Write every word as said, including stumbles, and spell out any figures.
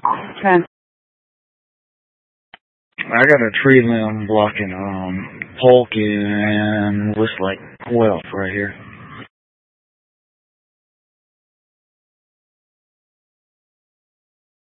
ten. I got a tree limb blocking um Polk and looks like Guelph right here.